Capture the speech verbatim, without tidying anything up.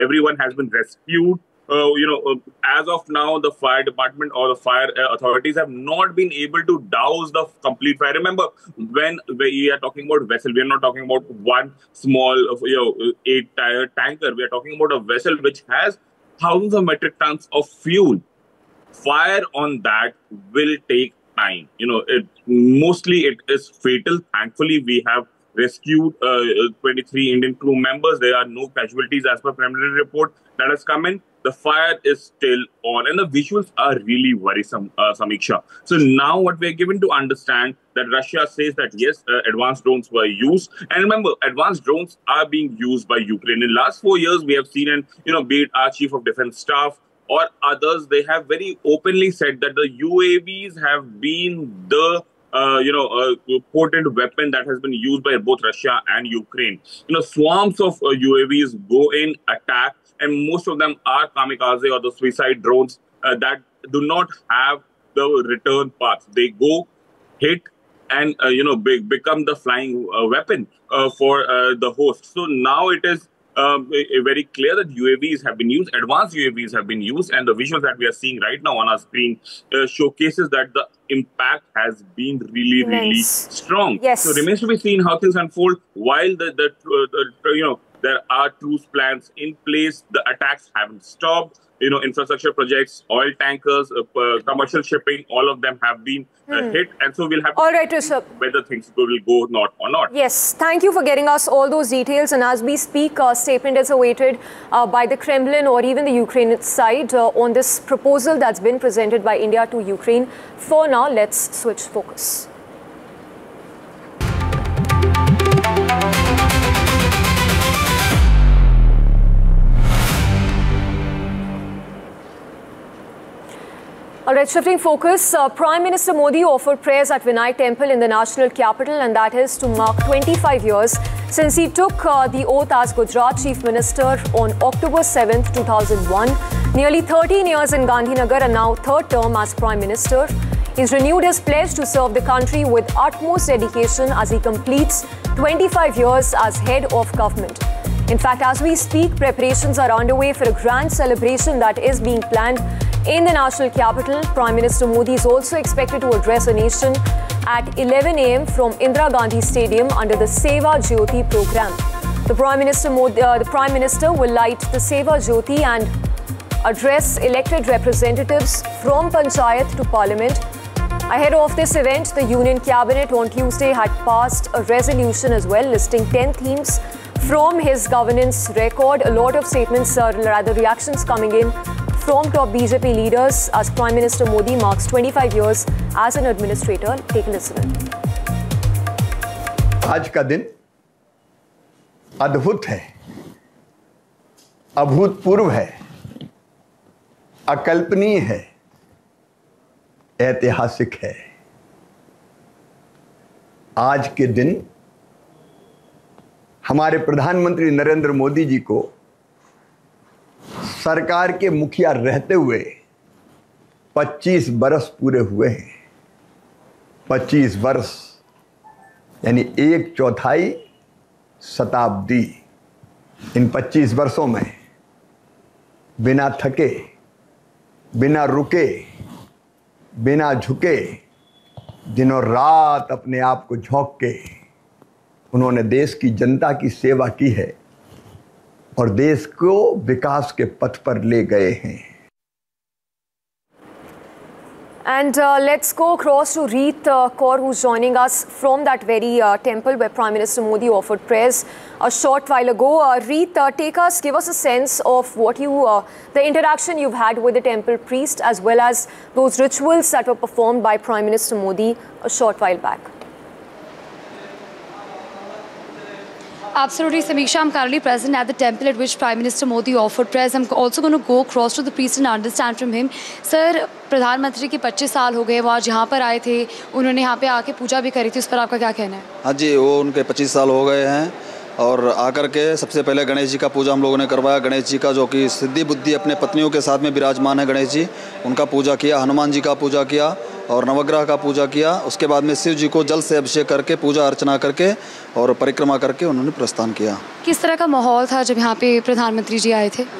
everyone has been rescued. Uh, you know, uh, as of now, the fire department or the fire uh, authorities have not been able to douse the complete fire. Remember, when we are talking about vessel, we are not talking about one small, you know, eight-tire tanker. We are talking about a vessel which has thousands of metric tons of fuel. Fire on that will take time. You know, it, mostly it is fatal. Thankfully, we have rescued uh, twenty-three Indian crew members. There are no casualties as per preliminary report that has come in. The fire is still on, and the visuals are really worrisome, uh, Samiksha. So now what we are given to understand that Russia says that yes, uh, advanced drones were used. And remember, advanced drones are being used by Ukraine. In the last four years, we have seen, and you know, be it our chief of defense staff or others, they have very openly said that the U A Vs have been the Uh, you know, a potent weapon that has been used by both Russia and Ukraine. You know, swarms of uh, U A Vs go in, attack, and most of them are kamikaze or the suicide drones uh, that do not have the return path. They go, hit, and, uh, you know, be become the flying uh, weapon uh, for uh, the host. So now it is Um, very clear that U A Vs have been used, advanced U A Vs have been used, and the visuals that we are seeing right now on our screen uh, showcases that the impact has been really, really nice. strong. Yes. So it remains to be seen how things unfold. While the, the, uh, the you know, there are truce plans in place, the attacks haven't stopped. You know, infrastructure projects, oil tankers, uh, uh, commercial shipping, all of them have been uh, hmm. hit. And so we'll have to all right, Rishabh. whether things will go not or not. Yes, thank you for getting us all those details. And as we speak, a statement is awaited uh, by the Kremlin or even the Ukraine side uh, on this proposal that's been presented by India to Ukraine. For now, let's switch focus. All right, shifting focus, uh, Prime Minister Modi offered prayers at Vinayak Temple in the national capital, and that is to mark twenty-five years since he took uh, the oath as Gujarat Chief Minister on October seventh, two thousand one. Nearly thirteen years in Gandhinagar and now third term as Prime Minister. He's renewed his pledge to serve the country with utmost dedication as he completes twenty-five years as head of government. In fact, as we speak, preparations are underway for a grand celebration that is being planned in the national capital. Prime Minister Modi is also expected to address a nation at eleven A M from Indira Gandhi Stadium under the Seva Jyoti program. The Prime Minister, Modi, uh, the Prime Minister will light the Seva Jyoti and address elected representatives from Panchayat to Parliament. Ahead of this event, the Union Cabinet on Tuesday had passed a resolution as well, listing ten themes from his governance record. A lot of statements, uh, rather reactions coming in from top B J P leaders as Prime Minister Modi marks twenty-five years as an administrator. Take a listen. आज का दिन अद्भुत है, अभूतपूर्व है, अकल्पनीय है, ऐतिहासिक है। आज के दिन हमारे प्रधानमंत्री नरेंद्र मोदी जी को सरकार के मुखिया रहते हुए पच्चीस बरस पूरे हुए हैं। पच्चीस वर्ष यानी एक चौथाई शताब्दी। इन पच्चीस वर्षों में बिना थके, बिना रुके, बिना झुके, दिनों रात अपने आप को झोंक के उन्होंने देश की जनता की सेवा की है और देश को विकास के पथ पर ले गए हैं। And uh, let's go across to Reet uh, Kaur, who's joining us from that very uh, temple where Prime Minister Modi offered prayers a short while ago. Uh, Reet, uh, take us, give us a sense of what you, uh, the interaction you've had with the temple priest, as well as those rituals that were performed by Prime Minister Modi a short while back. Absolutely, Samiksha. I'm currently present at the temple at which Prime Minister Modi offered prayers. I'm also going to go across to the priest and understand from him. Sir, प्रधानमंत्री के पच्चीस साल हो गए, वो आज यहाँ पर आए थे, उन्होंने यहाँ पे आके पूजा भी करी थी, उस पर आपका क्या कहना है? हाँ जी, वो उनके पच्चीस साल हो गए हैं और आकर के सबसे पहले गणेश जी का पूजा हम लोगों ने करवाया। गणेश जी का जो कि सिद्धि बुद्धि अपने पत्नियों के साथ में विराजमान है, गणेश जी, उनका पूजा किया। हनुमान जी का पूजा किया और नवग्रह का पूजा किया। उसके बाद में शिव जी को जल से अभिषेक करके पूजा अर्चना करके और परिक्रमा करके उन्होंने प्रस्थान किया। किस तरह का माहौल था जब यहाँ पे प्रधानमंत्री जी आए थे?